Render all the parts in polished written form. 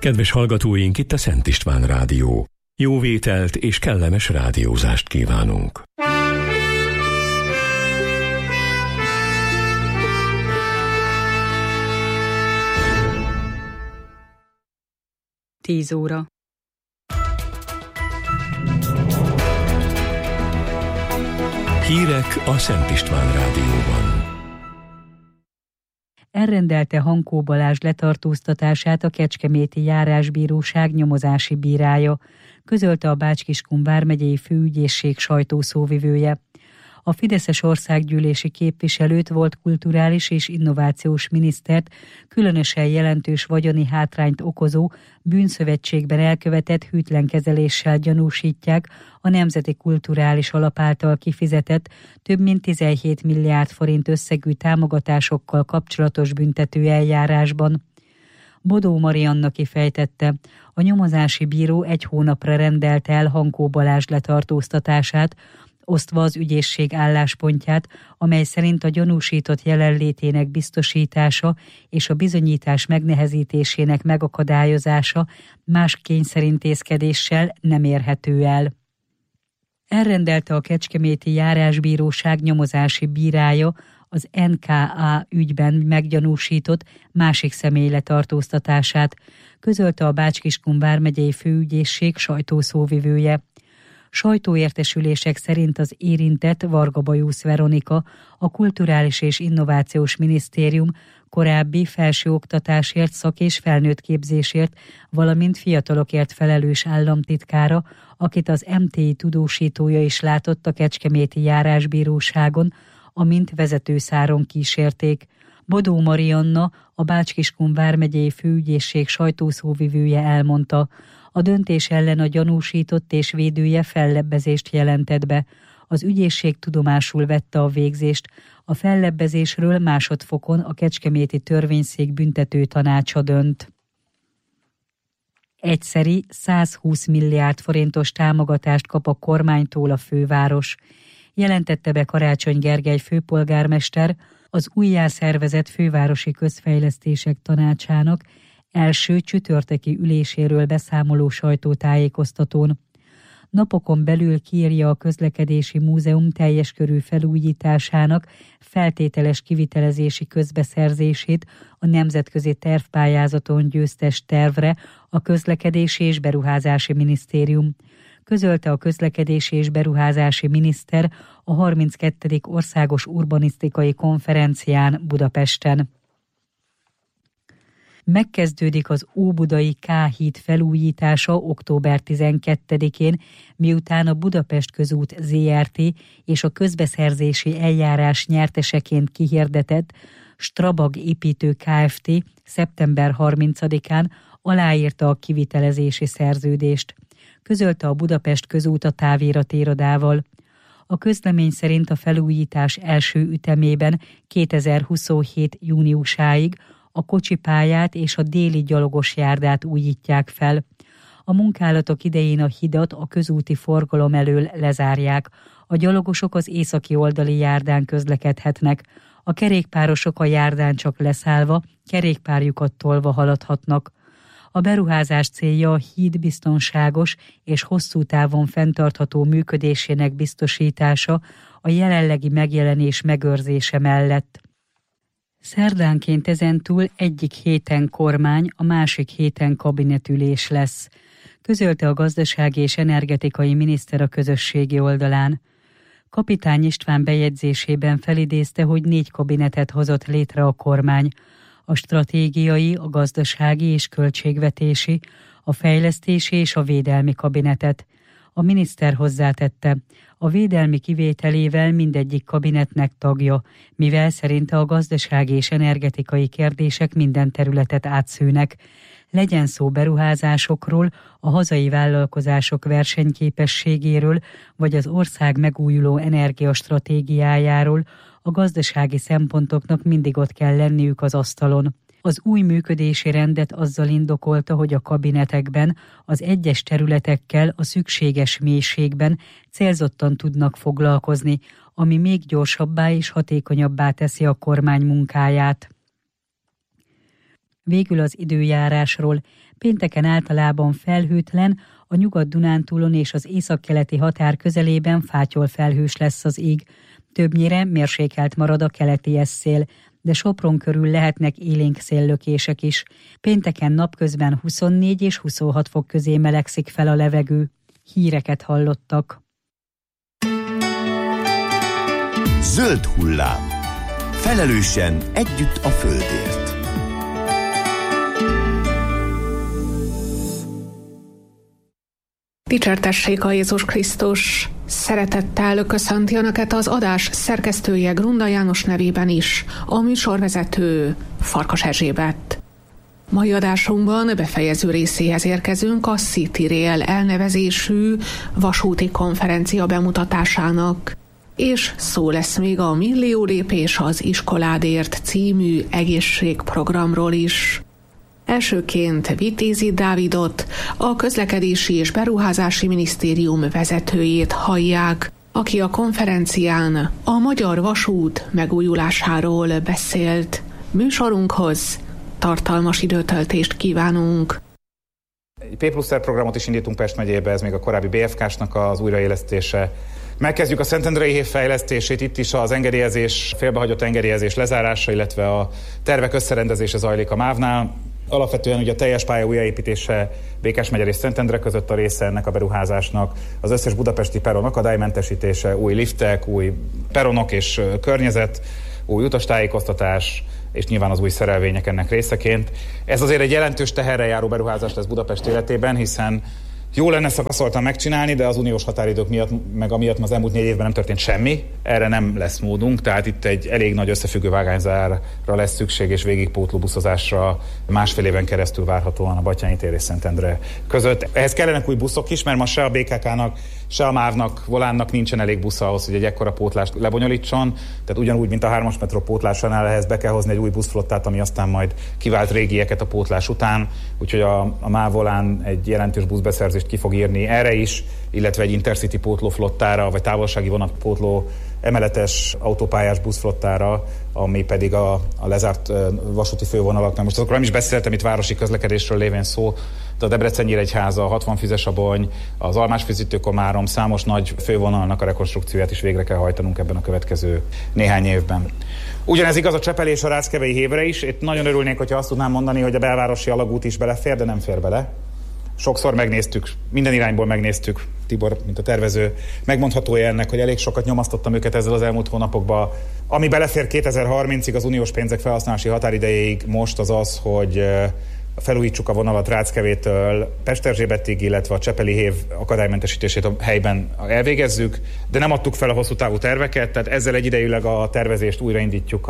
Kedves hallgatóink, itt a Szent István Rádió. Jó vételt és kellemes rádiózást kívánunk. Tíz óra. Hírek a Szent István Rádióban. Elrendelte Hankó Balázs letartóztatását a Kecskeméti Járásbíróság nyomozási bírája, közölte a Bács-Kiskun vármegyei főügyészség sajtószóvivője. A fideszes országgyűlési képviselőt, volt kulturális és innovációs minisztert különösen jelentős vagyoni hátrányt okozó bűnszövetségben elkövetett hűtlenkezeléssel gyanúsítják a Nemzeti Kulturális Alap által kifizetett több mint 17 milliárd forint összegű támogatásokkal kapcsolatos büntető eljárásban. Bodó Marianna kifejtette, a nyomozási bíró 1 hónapra rendelte el Hankó Balázs letartóztatását, osztva az ügyészség álláspontját, amely szerint a gyanúsított jelenlétének biztosítása és a bizonyítás megnehezítésének megakadályozása más kényszerintézkedéssel nem érhető el. Elrendelte a Kecskeméti Járásbíróság nyomozási bírája az NKA ügyben meggyanúsított másik személy letartóztatását, közölte a Bács-Kiskun vármegyei főügyészség sajtószóvivője. Sajtóértesülések szerint az érintett Varga Bajusz Veronika, a Kulturális és Innovációs Minisztérium korábbi felsőoktatásért, szak- és felnőttképzésért, valamint fiatalokért felelős államtitkára, akit az MTI tudósítója is látott a Kecskeméti Járásbíróságon, amint vezetőszáron kísérték. Bodó Marianna, a Bács-Kiskun vármegyei főügyészség sajtószóvivője elmondta, a döntés ellen a gyanúsított és védője fellebbezést jelentett be. Az ügyészség tudomásul vette a végzést. A fellebbezésről másodfokon a Kecskeméti Törvényszék büntető tanácsa dönt. Egyszeri 120 milliárd forintos támogatást kap a kormánytól a főváros, jelentette be Karácsony Gergely főpolgármester az újjászervezett fővárosi közfejlesztések tanácsának első csütörtöki üléséről beszámoló sajtótájékoztatón. Napokon belül kiírja a Közlekedési Múzeum teljes körű felújításának feltételes kivitelezési közbeszerzését a nemzetközi tervpályázaton győztes tervre a Közlekedési és Beruházási Minisztérium. Közölte a közlekedési és beruházási miniszter a 32. Országos Urbanisztikai Konferencián Budapesten. Megkezdődik az Óbudai K-híd felújítása október 12-én, miután a Budapest Közút Zrt. És a közbeszerzési eljárás nyerteseként kihirdetett Strabag építő Kft. Szeptember 30-án aláírta a kivitelezési szerződést, közölte a Budapest Közút a táviratirodával. A közlemény szerint a felújítás első ütemében 2027. júniusáig a kocsipályát és a déli gyalogos járdát újítják fel. A munkálatok idején a hidat a közúti forgalom elől lezárják. A gyalogosok az északi oldali járdán közlekedhetnek. A kerékpárosok a járdán csak leszállva, kerékpárjukat tolva haladhatnak. A beruházás célja a híd biztonságos és hosszú távon fenntartható működésének biztosítása a jelenlegi megjelenés megőrzése mellett. Szerdánként ezentúl egyik héten kormány, a másik héten kabinetülés lesz, közölte a gazdasági és energetikai miniszter a közösségi oldalán. Kapitány István bejegyzésében felidézte, hogy 4 kabinetet hozott létre a kormány, a stratégiai, a gazdasági és költségvetési, a fejlesztési és a védelmi kabinetet. A miniszter hozzátette, a védelmi kivételével mindegyik kabinetnek tagja, mivel szerinte a gazdasági és energetikai kérdések minden területet átszőnek. Legyen szó beruházásokról, a hazai vállalkozások versenyképességéről, vagy az ország megújuló energiastratégiájáról, a gazdasági szempontoknak mindig ott kell lenniük az asztalon. Az új működési rendet azzal indokolta, hogy a kabinetekben az egyes területekkel a szükséges mélységben célzottan tudnak foglalkozni, ami még gyorsabbá és hatékonyabbá teszi a kormány munkáját. Végül az időjárásról. Pénteken általában felhőtlen, a Nyugat-Dunántúlon és az északkeleti határ közelében fátyolfelhős lesz az ég. Többnyire mérsékelt marad a keleti szél, de Sopron körül lehetnek élénk széllökések is. Pénteken napközben 24 és 26 fok közé melegszik fel a levegő. Híreket hallottak. Zöld hullám. Felelősen együtt a földért. Dicsértessék a Jézus Krisztus! Szeretettel köszönti Önöket az adás szerkesztője Grunda János nevében is, a műsorvezető Farkas Erzsébet. Mai adásunkban befejező részéhez érkezünk a City Rail elnevezésű vasúti konferencia bemutatásának, és szó lesz még a Millió lépés az iskoládért című egészségprogramról is. Elsőként Vitézi Dávidot, a Közlekedési és Beruházási Minisztérium vezetőjét hallják, aki a konferencián a magyar vasút megújulásáról beszélt. Műsorunkhoz tartalmas időtöltést kívánunk. Egy P+R programot is indítunk Pest megyébe, ez még a korábbi BFK-snak az újraélesztése. Megkezdjük a Szentendrei hév fejlesztését, itt is az engedélyezés, félbehagyott engedélyezés lezárása, illetve a tervek összerendezése zajlik a MÁV-nál. Alapvetően ugye a teljes pálya újjáépítése Békásmegyer és Szentendre között a része ennek a beruházásnak, az összes budapesti peron akadálymentesítése, új liftek, új peronok és környezet, új utastájékoztatás, és nyilván az új szerelvények ennek részeként. Ez azért egy jelentős teherrel járó beruházás lesz Budapest életében, hiszen jó lenne szakaszoltan megcsinálni, de az uniós határidők miatt, meg amiatt az elmúlt 4 évben nem történt semmi, erre nem lesz módunk, tehát itt egy elég nagy összefüggő vágányzárra lesz szükség, és végigpótló buszozásra másfél éven keresztül várhatóan a Batthyány tér és Szentendre között. Ehhez kellenek új buszok is, mert ma se a BKK-nak, se a MÁV-nak, Volánnak nincsen elég busz ahhoz, hogy egy ekkora pótlást lebonyolítson, tehát ugyanúgy, mint a 3-as metró pótlásánál ehhez be kell hozni egy új buszflottát, ami aztán majd kivált régieket a pótlás után, úgyhogy a MÁV Volán egy jelentős buszbeszerzést ki fog írni erre is, illetve egy Intercity pótlóflottára, vagy távolsági vonatpótló emeletes autópályás buszflottára, ami pedig a lezárt vasúti fővonalak, mert most azokról nem is beszéltem, itt városi közlekedésről lévén szó, de a Debrecen-Nyíregyháza, a 60 Füzes-Abony, az Almás-Füzítő-Komárom számos nagy fővonalnak a rekonstrukcióját is végre kell hajtanunk ebben a következő néhány évben. Ugyanez igaz a Csepeli és a Ráckevei hévre is. Itt nagyon örülnék, hogyha azt tudnám mondani, hogy a belvárosi alagút is belefér, de nem fér bele. Sokszor megnéztük, minden irányból megnéztük, Tibor, mint a tervező, megmondhatója ennek, hogy elég sokat nyomasztottam őket ezzel az elmúlt hónapokban. Ami belefér 2030-ig, az uniós pénzek felhasználási határidejéig most az, hogy felújítsuk a vonalat Ráckevétől Pesterzsébetig, illetve a Csepeli hév akadálymentesítését a helyben elvégezzük, de nem adtuk fel a hosszú távú terveket, tehát ezzel egyidejűleg a tervezést újraindítjuk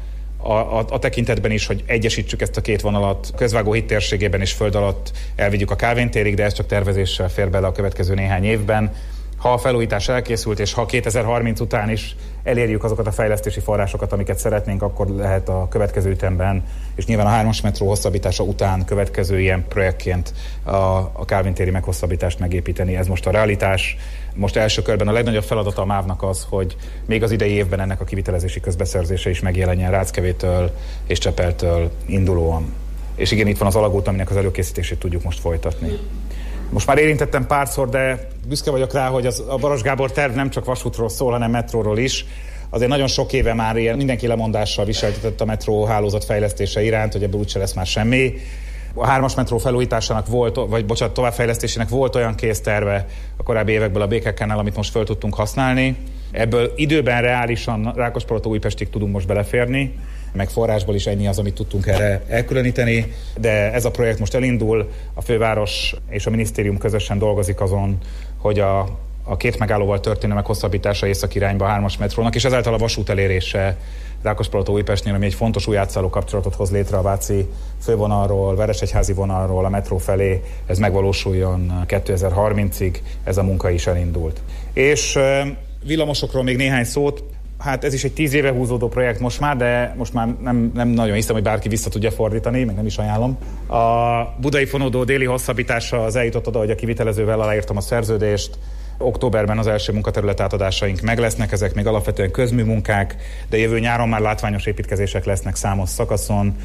a tekintetben is, hogy egyesítsük ezt a két vonalat, Közvágó híd térségében és föld alatt elvigyük a Kálvin térig, de ez csak tervezéssel fér bele a következő néhány évben. Ha a felújítás elkészült, és ha 2030 után is elérjük azokat a fejlesztési forrásokat, amiket szeretnénk, akkor lehet a következő ütemben, és nyilván a 3-as metró hosszabbítása után következő ilyen projektként a Kálvin téri meghosszabbítást megépíteni. Ez most a realitás. Most első körben a legnagyobb feladata a MÁV-nak az, hogy még az idei évben ennek a kivitelezési közbeszerzése is megjelenjen Ráckevétől és Csepeltől indulóan. És igen, itt van az alagút, aminek az előkészítését tudjuk most folytatni. Most már érintettem párszor, de büszke vagyok rá, hogy a Baros Gábor terv nem csak vasútról szól, hanem metróról is. Azért nagyon sok éve már ilyen mindenki lemondással viseltetett a metró hálózat fejlesztése iránt, hogy ebből úgyse lesz már semmi. A 3-as metró felújításának továbbfejlesztésének volt olyan kész terve a korábbi évekből a BKK-nál, amit most föl tudtunk használni. Ebből időben reálisan Rákospalota-Újpestig tudunk most beleférni, meg forrásból is ennyi az, amit tudtunk erre elkülöníteni, de ez a projekt most elindul, a főváros és a minisztérium közösen dolgozik azon, hogy a két megállóval történő meghosszabbítása északi irányba a 3-as metrónak, és ezáltal a vasút elérése Rákospalota-Újpestnél, ami egy fontos új átszálló kapcsolatot hoz létre a váci fővonalról, Veresegyházi vonalról a metró felé, ez megvalósuljon 2030-ig, ez a munka is elindult. És villamosokról még néhány szót. Hát ez is egy 10 éve húzódó projekt most már, de most már nem nagyon hiszem, hogy bárki vissza tudja fordítani, meg nem is ajánlom. A budai fonódó déli hosszabbítása az eljutott oda, hogy a kivitelezővel aláírtam a szerződést, Októberben az első munkaterület átadásaink meg lesznek, ezek még alapvetően közműmunkák, de jövő nyáron már látványos építkezések lesznek számos szakaszon.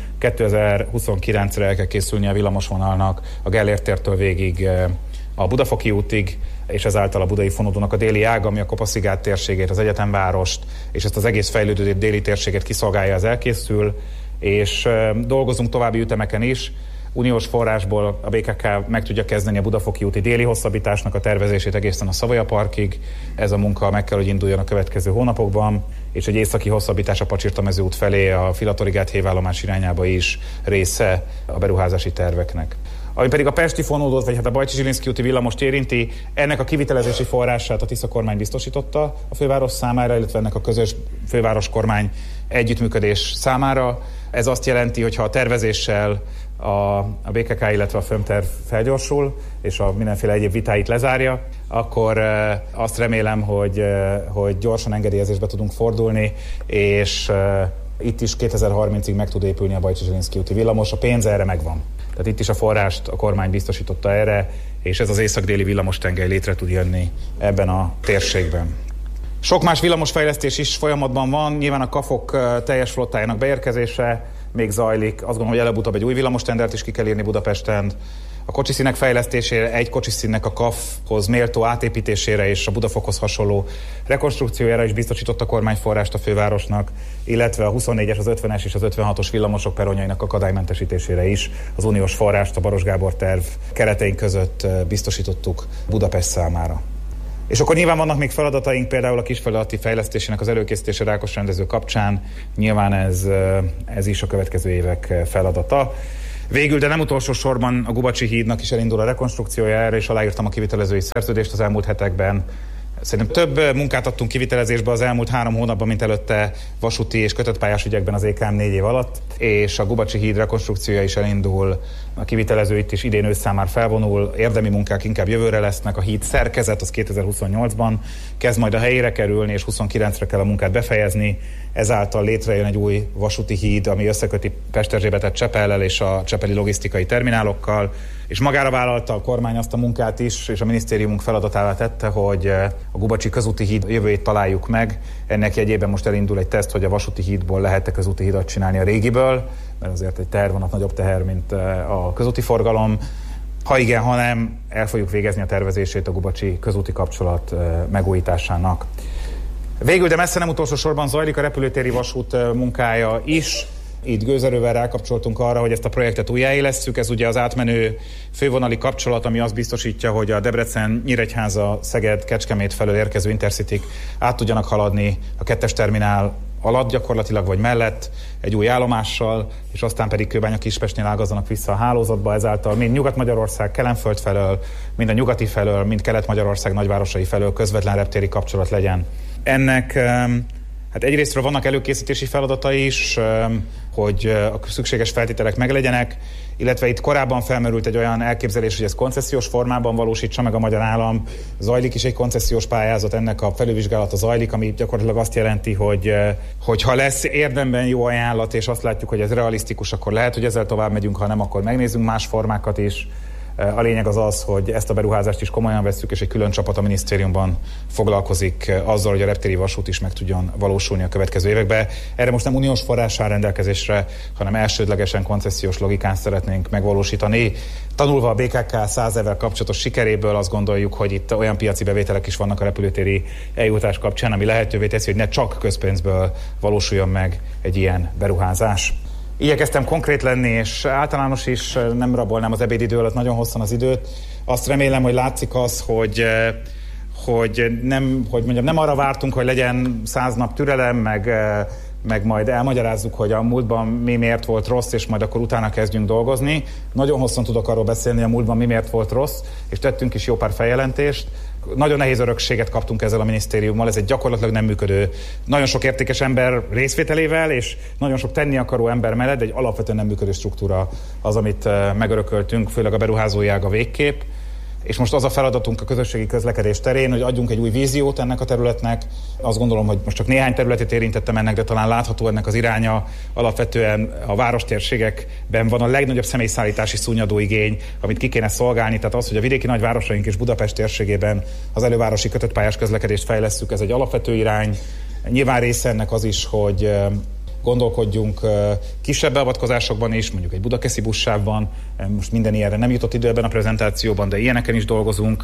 2029-re el kell készülni a villamosvonalnak a Gellért tértől végig a Budafoki útig, és ezáltal a budai fonódónak a déli ága, ami a Kopaszigát térségét, az egyetemvárost és ezt az egész fejlődő déli térséget kiszolgálja, az elkészül, és dolgozunk további ütemeken is. Uniós forrásból a BKK meg tudja kezdeni a Budafoki úti déli hosszabbításnak a tervezését egészen a Savoya Parkig. Ez a munka meg kell, hogy induljon a következő hónapokban, és egy északi hosszabbítás a Pacsirta-mező út felé a Filatori-gát hévállomás irányába is része a beruházási terveknek. Ami pedig a pesti fonódót, vagy a Bajcsy-Zsilinszky úti villamost érinti, ennek a kivitelezési forrását a Tisza kormány biztosította a főváros számára, illetve ennek a közös főváros-kormány együttműködés számára. Ez azt jelenti, hogy ha a tervezéssel a BKK, illetve a FÖM-terv felgyorsul, és a mindenféle egyéb vitáit lezárja, akkor azt remélem, hogy gyorsan engedélyezésbe tudunk fordulni, és itt is 2030-ig meg tud épülni a Bajcsy-Zsilinszky úti villamos, a pénz erre megvan. Tehát itt is a forrást a kormány biztosította erre, és ez az észak-déli villamostengely létre tud jönni ebben a térségben. Sok más villamosfejlesztés is folyamatban van, nyilván a KAF-ok teljes flottájának beérkezése még zajlik. Azt gondolom, hogy előbb-utóbb egy új villamostendert is ki kell írni Budapesten. A kocsiszínek fejlesztésére, egy kocsiszínnek a KAF-hoz méltó átépítésére és a Budafokhoz hasonló rekonstrukciójára is biztosított a kormány forrást a fővárosnak, illetve a 24-es, az 50-es és az 56-os villamosok perronjainak akadálymentesítésére is az uniós forrást a Baros Gábor terv keretein között biztosítottuk Budapest számára. És akkor nyilván vannak még feladataink, például a kisfelületi fejlesztésének az előkészítése Rákos rendező kapcsán. Nyilván ez is a következő évek feladata. Végül, de nem utolsó sorban a Gubacsi hídnak is elindul a rekonstrukciója, erre is aláírtam a kivitelezői szerződést az elmúlt hetekben. Szerintem több munkát adtunk kivitelezésbe az elmúlt 3 hónapban, mint előtte vasúti és kötött pályás ügyekben az EKM 4 év alatt, és a Gubacsi híd rekonstrukciója is elindul. A kivitelező itt is idén ősszel már felvonul, érdemi munkák inkább jövőre lesznek, a híd szerkezet az 2028-ban kezd majd a helyére kerülni, és 29-re kell a munkát befejezni. Ezáltal létrejön egy új vasúti híd, ami összeköti Pesterzsébetet Csepellel és a csepeli logisztikai terminálokkal, és magára vállalta a kormány azt a munkát is, és a minisztériumunk feladatává tette, hogy a Gubacsi közúti híd jövőjét találjuk meg. Ennek jegyében most elindul egy teszt, hogy a vasúti hídból lehet-e közúti hídat csinálni a régiből, mert azért egy tehervonat nagyobb teher, mint a közúti forgalom. Ha igen, ha nem, el fogjuk végezni a tervezését a Gubacsi közúti kapcsolat megújításának. Végül, de messze nem utolsó sorban zajlik a repülőtéri vasút munkája is. Itt gőzerővel rákapcsoltunk arra, hogy ezt a projektet újjáélesszük. Ez ugye az átmenő fővonali kapcsolat, ami azt biztosítja, hogy a Debrecen, Nyíregyháza, Szeged, Kecskemét felől érkező intercityk át tudjanak haladni a 2-es terminál alatt gyakorlatilag, vagy mellett egy új állomással, és aztán pedig Kőbánya-Kispestnél ágazzanak vissza a hálózatba, ezáltal mind Nyugat-Magyarország, Kelenföld felől, mind a nyugati felől, mind Kelet-Magyarország nagyvárosai felől közvetlen reptéri kapcsolat legyen. Ennek hát egyrésztről vannak előkészítési feladatai is, hogy a szükséges feltételek meglegyenek, illetve itt korábban felmerült egy olyan elképzelés, hogy ez koncesziós formában valósítsa meg a magyar állam. Zajlik is egy koncesziós pályázat, ennek a felülvizsgálata zajlik, ami gyakorlatilag azt jelenti, hogy ha lesz érdemben jó ajánlat, és azt látjuk, hogy ez realisztikus, akkor lehet, hogy ezzel tovább megyünk, ha nem, akkor megnézzünk más formákat is. A lényeg az, hogy ezt a beruházást is komolyan vesszük, és egy külön csapat a minisztériumban foglalkozik azzal, hogy a reptéri vasút is meg tudjon valósulni a következő években. Erre most nem uniós forrás áll rendelkezésre, hanem elsődlegesen koncesziós logikán szeretnénk megvalósítani. Tanulva a BKK 100 évvel kapcsolatos sikeréből azt gondoljuk, hogy itt olyan piaci bevételek is vannak a repülőtéri eljutás kapcsán, ami lehetővé teszi, hogy ne csak közpénzből valósuljon meg egy ilyen beruházás. Igyekeztem konkrét lenni, és általános is, nem rabolnám az ebédidő alatt nagyon hosszan az időt. Azt remélem, hogy látszik az, hogy nem arra vártunk, hogy legyen 100 nap türelem, meg majd elmagyarázzuk, hogy a múltban mi miért volt rossz, és majd akkor utána kezdjünk dolgozni. Nagyon hosszan tudok arról beszélni, a múltban mi miért volt rossz, és tettünk is jó pár feljelentést. Nagyon nehéz örökséget kaptunk ezzel a minisztériummal, ez egy gyakorlatilag nem működő, nagyon sok értékes ember részvételével, és nagyon sok tenni akaró ember mellett egy alapvetően nem működő struktúra az, amit megörököltünk, főleg a beruházói ág a végképp. És most az a feladatunk a közösségi közlekedés terén, hogy adjunk egy új víziót ennek a területnek. Azt gondolom, hogy most csak néhány területét érintettem ennek, de talán látható ennek az iránya. Alapvetően a várostérségekben van a legnagyobb személyszállítási szúnyadóigény, amit ki kéne szolgálni. Tehát az, hogy a vidéki nagyvárosaink és Budapest térségében az elővárosi kötött pályás közlekedést fejlesszük, ez egy alapvető irány. Nyilván része ennek az is, hogy gondolkodjunk kisebb beavatkozásokban is, mondjuk egy budakeszi buszsávban, most minden ilyenre nem jutott idő ebben a prezentációban, de ilyeneken is dolgozunk,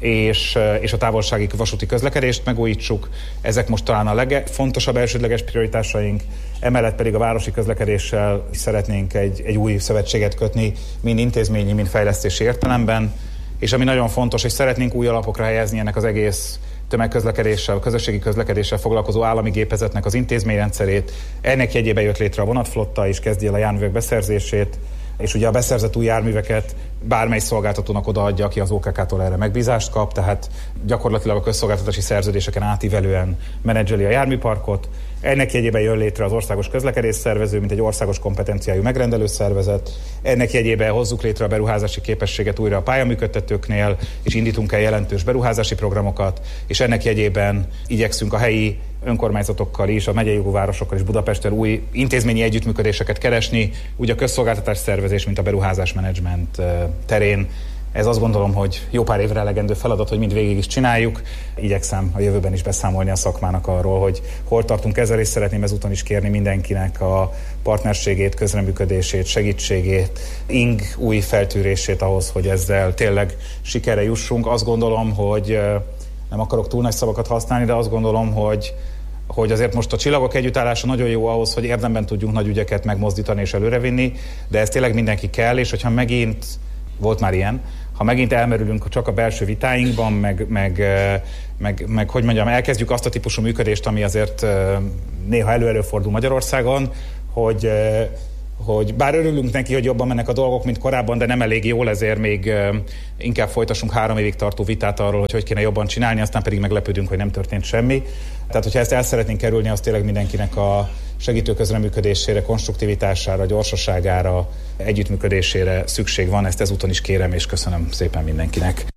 és a távolsági vasúti közlekedést megújítsuk. Ezek most talán a legfontosabb elsődleges prioritásaink, emellett pedig a városi közlekedéssel szeretnénk egy új szövetséget kötni, mind intézményi, mind fejlesztési értelemben, és ami nagyon fontos, hogy szeretnénk új alapokra helyezni ennek az egész tömegközlekedéssel, közösségi közlekedéssel foglalkozó állami gépezetnek az intézményrendszerét. Ennek jegyében jött létre a vonatflotta, és kezdi el a járművek beszerzését, és ugye a beszerzett új járműveket bármely szolgáltatónak odaadja, aki az OKK-tól erre megbízást kap, tehát gyakorlatilag a közszolgáltatási szerződéseken átívelően menedzseli a járműparkot. Ennek jegyében jön létre az országos közlekedésszervező, mint egy országos kompetenciájú megrendelő szervezet. Ennek jegyében hozzuk létre a beruházási képességet újra a pályaműködtetőknél, és indítunk el jelentős beruházási programokat, és ennek jegyében igyekszünk a helyi önkormányzatokkal is, a megyei jogú városokkal és Budapesten új intézményi együttműködéseket keresni, úgy a közszolgáltatás szervezés, mint a beruházásmenedzsment terén. Ez azt gondolom, hogy jó pár évre elegendő feladat, hogy mind végig is csináljuk. Igyekszem a jövőben is beszámolni a szakmának arról, hogy hol tartunk ezzel, és szeretném ezúton is kérni mindenkinek a partnerségét, közreműködését, segítségét, új feltűrését ahhoz, hogy ezzel tényleg sikerre jussunk. Azt gondolom, hogy nem akarok túl nagy szavakat használni, de azt gondolom, hogy azért most a csillagok együttállása nagyon jó ahhoz, hogy érdemben tudjunk nagy ügyeket megmozdítani és előrevinni, de ez tényleg mindenki kell, és hogyha megint, volt már ilyen, ha megint elmerülünk csak a belső vitáinkban, meg hogy mondjam, elkezdjük azt a típusú működést, ami azért néha előfordul Magyarországon, hogy bár örülünk neki, hogy jobban mennek a dolgok, mint korábban, de nem elég jól, ezért még inkább folytassunk 3 évig tartó vitát arról, hogy kéne jobban csinálni, aztán pedig meglepődünk, hogy nem történt semmi. Tehát, hogyha ezt el szeretnénk kerülni, az tényleg mindenkinek a segítő közreműködésére, konstruktivitására, gyorsaságára, együttműködésére szükség van. Ezt ezúton is kérem, és köszönöm szépen mindenkinek.